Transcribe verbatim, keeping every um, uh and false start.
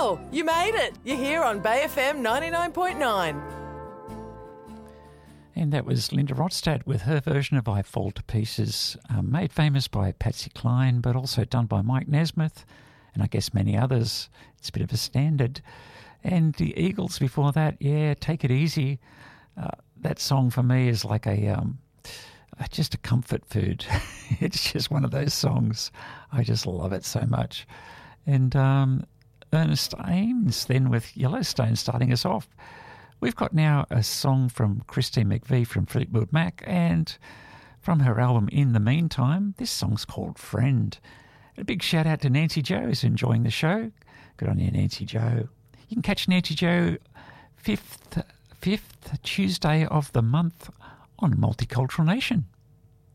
Wow, you made it. You're here on Bay F M ninety-nine point nine. And that was Linda Ronstadt with her version of I Fall to Pieces, um, made famous by Patsy Cline, but also done by Mike Nesmith and I guess many others. It's a bit of a standard. And the Eagles before that, yeah, Take It Easy. Uh, that song for me is like a um, just a comfort food. It's just one of those songs. I just love it so much. And um, Ernest Ames then with Yellowstone starting us off. We've got now a song from Christine McVie from Fleetwood Mac, and from her album In the Meantime, this song's called Friend. A big shout out to Nancy Joe who's enjoying the show. Good on you, Nancy Joe. You can catch Nancy Joe fifth, fifth Tuesday of the month on Multicultural Nation.